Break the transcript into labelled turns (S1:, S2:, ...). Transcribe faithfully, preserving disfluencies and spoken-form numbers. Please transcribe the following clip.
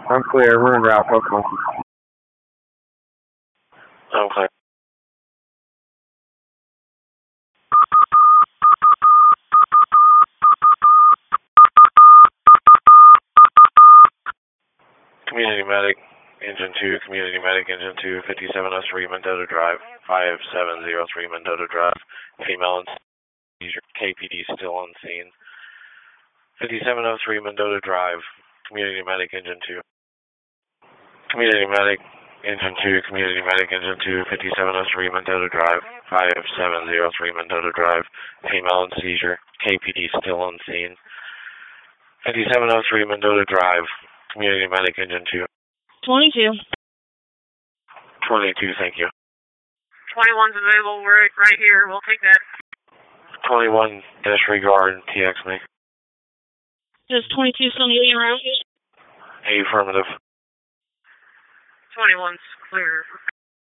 S1: I'm clear. We're en route. Welcome.
S2: I'm clear. Community Medic, Engine two, Community Medic, Engine two, fifty-seven oh three Mendota Drive, five seven oh three Mendota Drive, female and seizure, K P D still on scene. fifty-seven oh three Mendota Drive, Community Medic, Engine two. Community Medic, Engine two, Community Medic, Engine two, fifty-seven oh three Mendota Drive, five seven oh three Mendota Drive, female and seizure, K P D still on scene. fifty-seven oh three Mendota Drive, Community Medic, Engine two.
S3: twenty-two.
S2: twenty-two, thank you.
S3: twenty-one's available right, right here. We'll take that.
S2: twenty-one, disregard, T X me.
S3: Does twenty-two still need you around?
S2: A affirmative.
S3: twenty-one's clear.